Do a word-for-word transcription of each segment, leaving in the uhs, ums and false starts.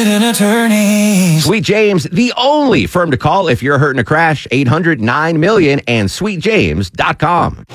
Accident attorneys. Sweet James, the only firm to call if you're hurt in a crash. eight hundred nine million and sweet james dot com.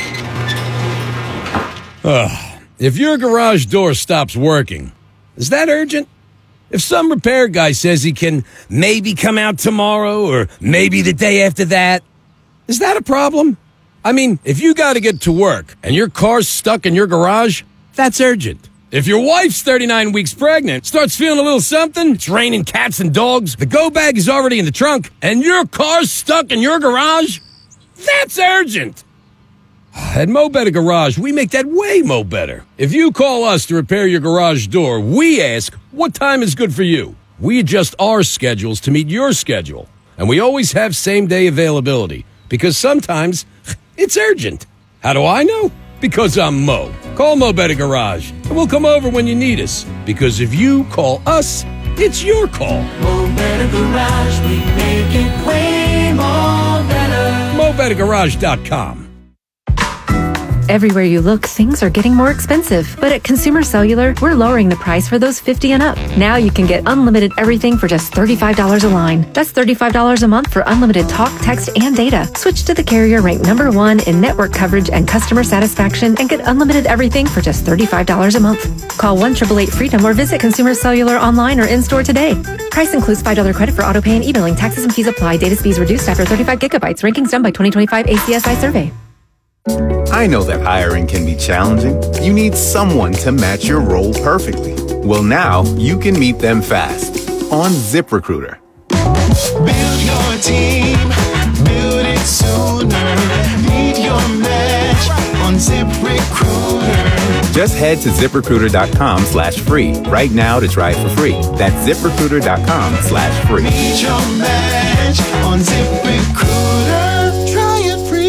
Ugh. If your garage door stops working, is that urgent? If some repair guy says he can maybe come out tomorrow or maybe the day after that, is that a problem? I mean, if you got to get to work and your car's stuck in your garage, that's urgent. If your wife's thirty-nine weeks pregnant, starts feeling a little something, it's raining cats and dogs, the go bag is already in the trunk, and your car's stuck in your garage, that's urgent. At Mo Better Garage, we make that way mo better. If you call us to repair your garage door, we ask, what time is good for you? We adjust our schedules to meet your schedule. And we always have same-day availability, because sometimes it's urgent. How do I know? Because I'm Mo. Call Mo Better Garage, and we'll come over when you need us. Because if you call us, it's your call. Mo Better Garage, we make it way more better. Mo Better Garage dot com. Everywhere you look, things are getting more expensive. But at Consumer Cellular, we're lowering the price for those fifty and up. Now you can get unlimited everything for just thirty-five dollars a line. That's thirty-five dollars a month for unlimited talk, text, and data. Switch to the carrier ranked number one in network coverage and customer satisfaction and get unlimited everything for just thirty-five dollars a month. Call one eight eight eight freedom or visit Consumer Cellular online or in-store today. Price includes five dollars credit for auto pay and e-billing. Taxes and fees apply. Data speeds reduced after thirty-five gigabytes. Rankings done by twenty twenty-five A C S I survey. I know that hiring can be challenging. You need someone to match your role perfectly. Well, now you can meet them fast on ZipRecruiter. Build your team, build it sooner. Meet your match on ZipRecruiter. Just head to ZipRecruiter.com slash free right now to try it for free. That's ZipRecruiter.com slash free. Meet your match on ZipRecruiter. Try it free.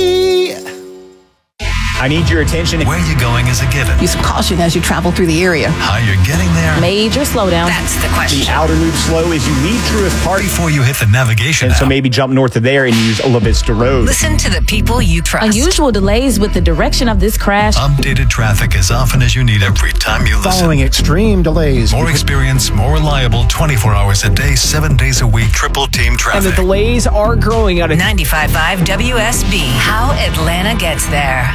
I need your attention. Where you're going is a given. Use caution as you travel through the area. How you're getting there. Major slowdown. That's the question. The outer loop slow is you leave Truist Park before you hit the navigation and app. so maybe jump north of there and use Ola Vista Road. Listen to the people you trust. Unusual delays with the direction of this crash. Updated traffic as often as you need every time you listen. Following extreme delays. More experience, more reliable, twenty-four hours a day, seven days a week, triple team traffic. And the delays are growing out of ninety-five point five W S B. How Atlanta gets there.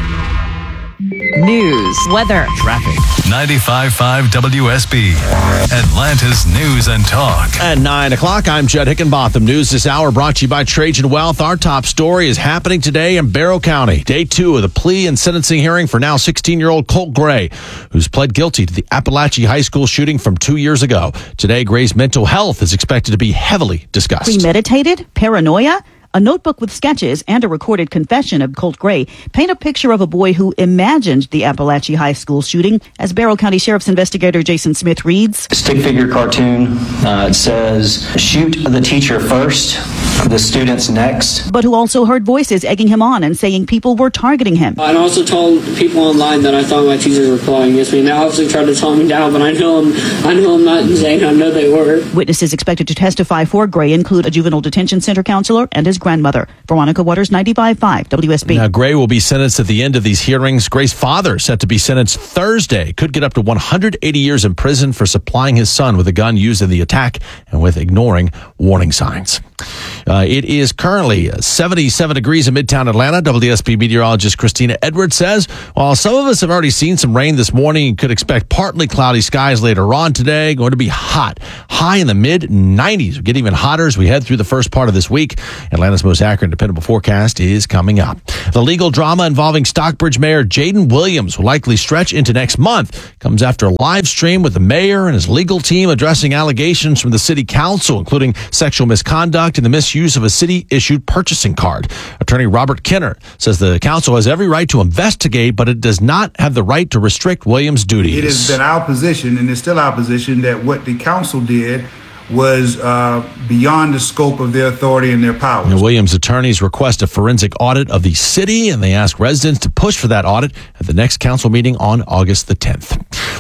News, weather, traffic. ninety-five point five W S B, Atlanta's news and talk. At nine o'clock, I'm Judd Hickenbotham. News this hour brought to you by Trajan Wealth. Our top story is happening today in Barrow County. Day two of the plea and sentencing hearing for now sixteen-year-old Colt Gray, who's pled guilty to the Appalachia High School shooting from two years ago. Today, Gray's mental health is expected to be heavily discussed. Premeditated? Paranoia? A notebook with sketches and a recorded confession of Colt Gray paint a picture of a boy who imagined the Appalachia High School shooting, as Barrow County Sheriff's investigator Jason Smith reads. Stick figure cartoon. Uh, it says, shoot the teacher first, the students next. But who also heard voices egging him on and saying people were targeting him. I also told people online that I thought my teachers were plotting against me. And they obviously tried to calm me down, but I know I'm, I know I'm not insane. I know they were. Witnesses expected to testify for Gray include a juvenile detention center counselor and his grandmother. Veronica Waters, ninety-five point five W S B. Now, Gray will be sentenced at the end of these hearings. Gray's father set to be sentenced Thursday. Could get up to one hundred eighty years in prison for supplying his son with a gun used in the attack and with ignoring warning signs. Uh, it is currently seventy-seven degrees in Midtown Atlanta. W S B meteorologist Christina Edwards says, while some of us have already seen some rain this morning and could expect partly cloudy skies later on today, going to be hot. High in the mid nineties. We'll get even hotter as we head through the first part of this week. Atlanta's most accurate and dependable forecast is coming up. The legal drama involving Stockbridge Mayor Jaden Williams will likely stretch into next month. Comes after a live stream with the mayor and his legal team addressing allegations from the city council, including sexual misconduct and the misuse of a city-issued purchasing card. Attorney Robert Kenner says the council has every right to investigate, but it does not have the right to restrict Williams' duties. It has been our position, and it's still our position, that what the council did was uh, beyond the scope of their authority and their powers. And Williams' attorneys request a forensic audit of the city, and they ask residents to push for that audit at the next council meeting on August the tenth.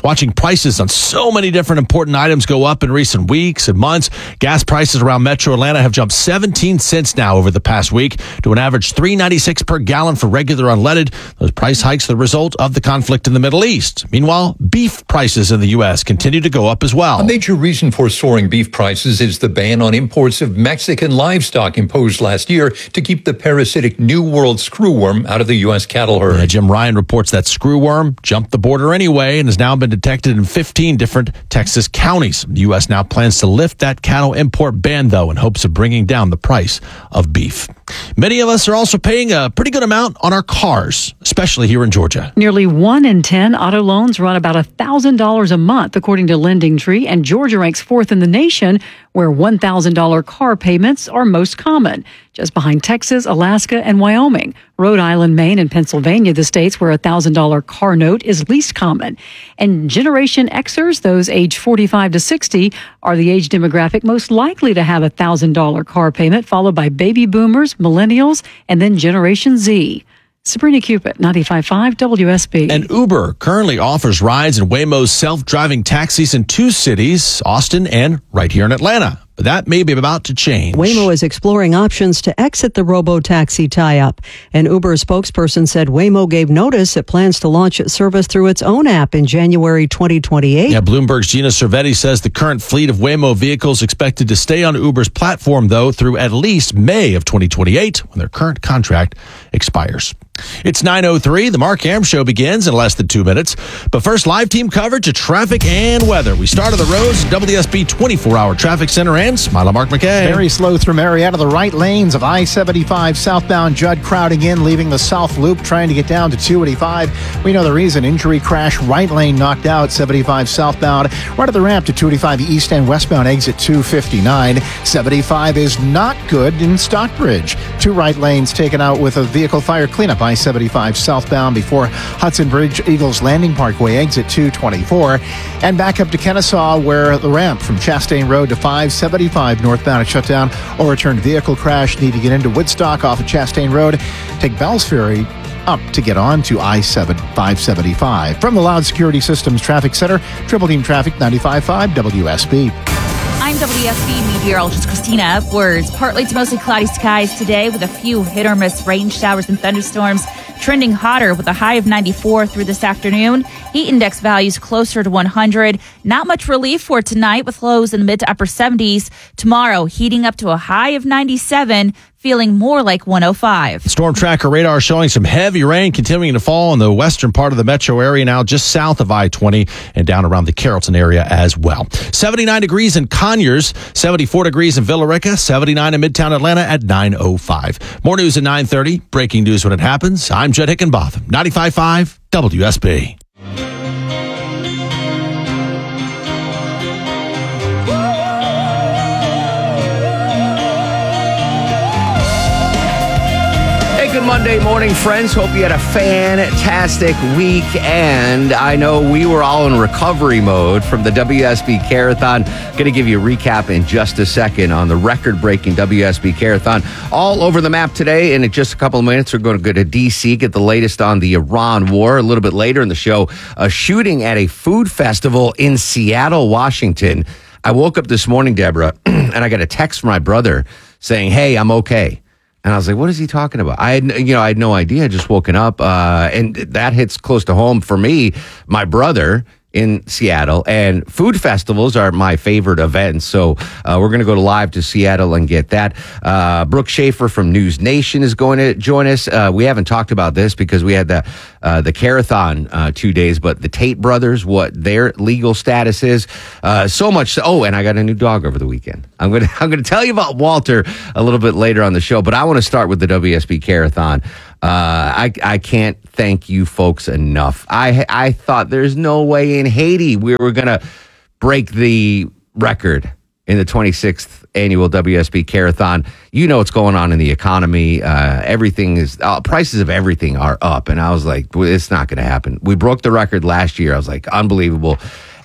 Watching prices on so many different important items go up in recent weeks and months. Gas prices around Metro Atlanta have jumped seventeen cents now over the past week to an average three ninety-six per gallon for regular unleaded. Those price hikes are the result of the conflict in the Middle East. Meanwhile, beef prices in the U S continue to go up as well. A major reason for soaring beef prices is the ban on imports of Mexican livestock imposed last year to keep the parasitic New World screwworm out of the U S cattle herd. Yeah, Jim Ryan reports that screwworm jumped the border anyway and has now been detected in fifteen different Texas counties. The U S now plans to lift that cattle import ban, though, in hopes of bringing down the price of beef. Many of us are also paying a pretty good amount on our cars, especially here in Georgia. Nearly one in ten auto loans run about one thousand dollars a month, according to LendingTree, and Georgia ranks fourth in the nation, where one thousand dollars car payments are most common, just behind Texas, Alaska, and Wyoming. Rhode Island, Maine, and Pennsylvania, the states where a one thousand dollars car note is least common. And Generation Xers, those age forty-five to sixty, are the age demographic most likely to have a one thousand dollars car payment, followed by baby boomers, millennials, and then Generation Z. Sabrina Cupid, ninety-five point five W S B. And Uber currently offers rides in Waymo's self-driving taxis in two cities, Austin and right here in Atlanta. But that may be about to change. Waymo is exploring options to exit the robo-taxi tie-up. An Uber spokesperson said Waymo gave notice it plans to launch its service through its own app in January twenty twenty-eight. Yeah, Bloomberg's Gina Cervetti says the current fleet of Waymo vehicles expected to stay on Uber's platform, though, through at least May of twenty twenty-eight, when their current contract expires. It's nine oh three. The Mark Arum Show begins in less than two minutes. But first, live team coverage of traffic and weather. We start on the roads, W S B twenty-four hour traffic center, and Smile Mark McKay. Very slow through Marietta. The right lanes of I seventy-five southbound Judd crowding in, leaving the south loop, trying to get down to two eighty-five. We know the reason. Injury crash, right lane knocked out, seventy-five southbound. Right at the ramp to two eighty-five east and westbound exit two fifty-nine. seventy-five is not good in Stockbridge. Two right lanes taken out with a vehicle fire cleanup. I seventy-five southbound before Hudson Bridge, Eagles Landing Parkway, exit two twenty-four. And back up to Kennesaw, where the ramp from Chastain Road to five seventy-five northbound is shut down. Overturned vehicle crash. Need to get into Woodstock off of Chastain Road. Take Bells Ferry up to get on to I seven five seventy-five. From the Loud Security Systems Traffic Center, Triple Team Traffic, ninety-five point five W S B. I'm W S B meteorologist Christina Upwards. Partly to mostly cloudy skies today with a few hit or miss rain showers and thunderstorms. Trending hotter with a high of ninety-four through this afternoon. Heat index values closer to one hundred. Not much relief for tonight with lows in the mid to upper seventies. Tomorrow, heating up to a high of ninety-seven, feeling more like one oh five. Storm tracker radar showing some heavy rain continuing to fall in the western part of the metro area now, just south of I twenty and down around the Carrollton area as well. seventy-nine degrees in Conyers, seventy-four degrees in Villa Rica, seventy-nine in Midtown Atlanta at nine oh five. More news at nine thirty. Breaking news when it happens. I'm Judd Hickenbotham, ninety-five point five W S B. Good Monday morning, friends. Hope you had a fantastic weekend. I know we were all in recovery mode from the W S B Carathon. Going to give you a recap in just a second on the record-breaking W S B Carathon. All over the map today, and in just a couple of minutes, we're going to go to D C, get the latest on the Iran war. A little bit later in the show, a shooting at a food festival in Seattle, Washington. I woke up this morning, Deborah, and I got a text from my brother saying, hey, I'm okay. And I was like, what is he talking about? I had, you know, I had no idea. I just woken up. Uh, and that hits close to home for me. My brother in Seattle, and food festivals are my favorite events. So uh, we're going to go to live to Seattle and get that. Uh, Brooke Schaefer from News Nation is going to join us. Uh, we haven't talked about this because we had the uh, the Carathon uh, two days, but the Tate brothers, what their legal status is, uh, so much. So, oh, and I got a new dog over the weekend. I'm going to I'm going to tell you about Walter a little bit later on the show, but I want to start with the W S B Carathon. Uh, I I can't thank you folks enough. I I thought there's no way in Haiti we were gonna break the record in the twenty-sixth annual W S B Carathon. You know what's going on in the economy. Uh, everything is uh, prices of everything are up, and I was like, well, it's not going to happen. We broke the record last year. I was like, unbelievable.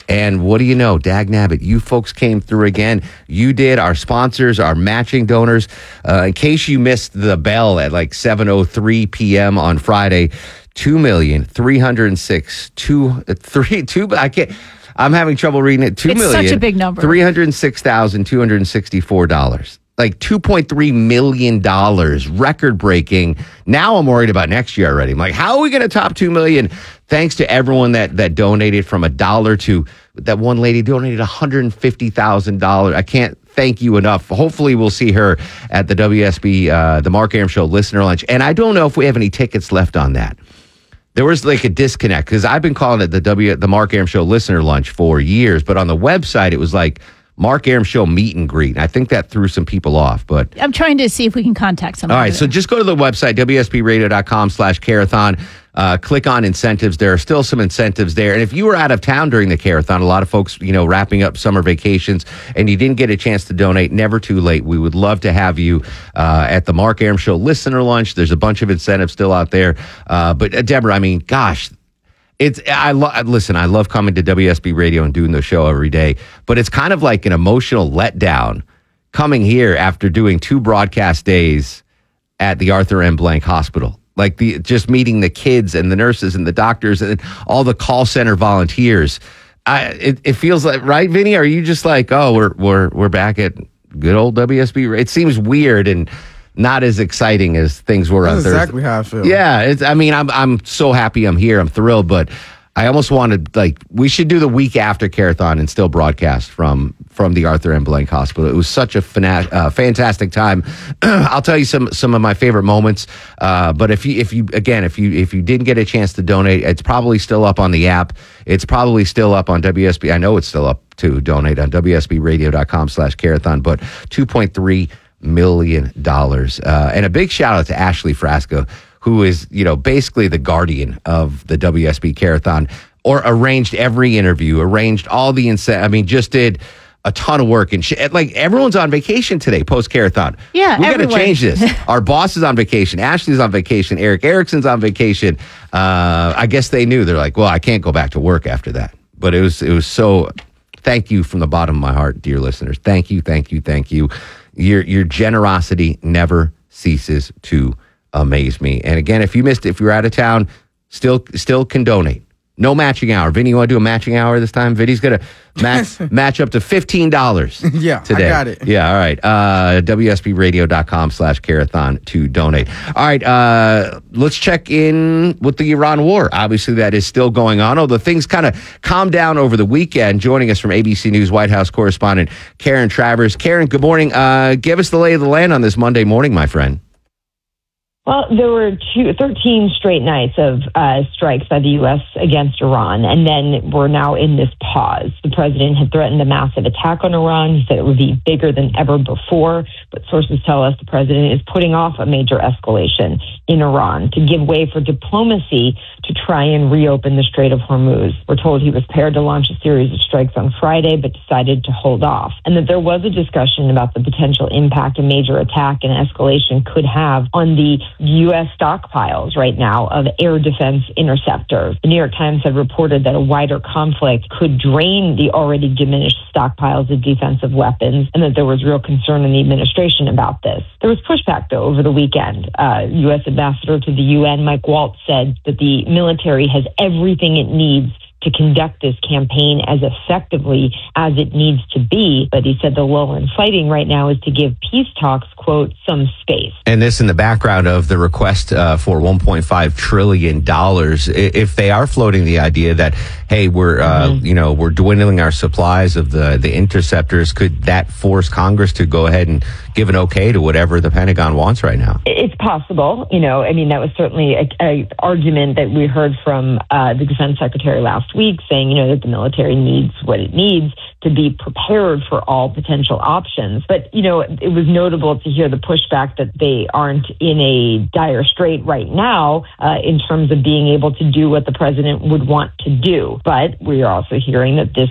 And what do you know? Dag nabbit, you folks came through again. You did. Our sponsors, our matching donors. Uh, in case you missed the bell at like seven oh three p.m. on Friday, two million three hundred six two three two. I can't. I'm having trouble reading it. Two It's million such a big number. three hundred six thousand two hundred sixty-four dollars. Like two point three million dollars, record breaking. Now I'm worried about next year already. I'm like, how are we going to top two million? Thanks to everyone that that donated, from a dollar to that one lady donated one hundred fifty thousand dollars. I can't thank you enough. Hopefully we'll see her at the W S B, uh, the Mark Arum Show listener lunch. And I don't know if we have any tickets left on that. There was like a disconnect because I've been calling it the W the Mark Arum Show listener lunch for years, but on the website it was like Mark Arum Show meet and greet. I think that threw some people off, but I'm trying to see if we can contact someone. all right, so just go to the website, W S B radio dot com slash Carathon. Uh, click on incentives. There are still some incentives there. And if you were out of town during the Carathon, a lot of folks, you know, wrapping up summer vacations, and you didn't get a chance to donate, never too late. We would love to have you uh, at the Mark Arum Show listener lunch. There's a bunch of incentives still out there. Uh, but uh, Deborah, I mean, gosh, it's I lo- listen. I love coming to W S B Radio and doing the show every day, but it's kind of like an emotional letdown coming here after doing two broadcast days at the Arthur M. Blank Hospital. Like the just meeting the kids and the nurses and the doctors and all the call center volunteers. I it, it feels like, right, Vinny? Are you just like, oh, we're we're we're back at good old W S B? It seems weird and not as exciting as things were That's on Thursday. exactly how I feel. Yeah, it's, I mean, I'm I'm so happy I'm here. I'm thrilled, but I almost wanted, like, we should do the week after Carathon and still broadcast from from the Arthur M. Blank Hospital. It was such a fana- uh, fantastic time. I'll tell you some some of my favorite moments. Uh, but if you if you again if you if you didn't get a chance to donate, it's probably still up on the app. It's probably still up on W S B. I know it's still up to donate on W S B radio dot com slash Carathon. But two point three million dollars, uh, and a big shout out to Ashley Frasco, who is, you know, basically the guardian of the W S B Carathon, or arranged every interview, arranged all the inset. I mean, just did a ton of work. And she, like, everyone's on vacation today, post Carathon. Yeah, we got to everyone. change this. Our boss is on vacation. Ashley's on vacation. Eric Erickson's on vacation. Uh, I guess they knew. They're like, well, I can't go back to work after that. But it was it was so. Thank you from the bottom of my heart, dear listeners. Thank you, thank you, thank you. Your your generosity never ceases to amaze me. And again, if you missed it, if you're out of town, still still can donate. No matching hour. Vinny, you want to do a matching hour this time? Vinny's going to match match up to fifteen dollars Yeah, today. I got it. Yeah, all right. Uh, W S B radio dot com slash Carathon to donate. All right, uh, let's check in with the Iran war. Obviously, that is still going on, although things kind of calmed down over the weekend. Joining us from A B C News White House correspondent Karen Travers. Karen, good morning. Uh, give us the lay of the land on this Monday morning, my friend. Well, there were two, thirteen straight nights of uh, strikes by the U S against Iran, and then we're now in this pause. The president had threatened a massive attack on Iran. He said it would be bigger than ever before, but sources tell us the president is putting off a major escalation in Iran to give way for diplomacy to try and reopen the Strait of Hormuz. We're told he was prepared to launch a series of strikes on Friday, but decided to hold off, and that there was a discussion about the potential impact a major attack and escalation could have on the U S stockpiles right now of air defense interceptors. The New York Times had reported that a wider conflict could drain the already diminished stockpiles of defensive weapons, and that there was real concern in the administration about this. There was pushback, though, over the weekend. Uh, U S Ambassador to the U N, Mike Waltz, said that the military has everything it needs to conduct this campaign as effectively as it needs to be. But he said the lull in fighting right now is to give peace talks, quote, some space. And this in the background of the request uh, for one point five trillion dollars. If they are floating the idea that, hey, we're, uh, mm-hmm. you know, we're dwindling our supplies of the, the interceptors, could that force Congress to go ahead and give an okay to whatever the Pentagon wants right now? It's possible. You know, I mean, that was certainly a, a argument that we heard from uh, the defense secretary last week, saying, you know, that the military needs what it needs to be prepared for all potential options. But, you know, it was notable to hear the pushback that they aren't in a dire strait right now uh, in terms of being able to do what the president would want to do. But we are also hearing that this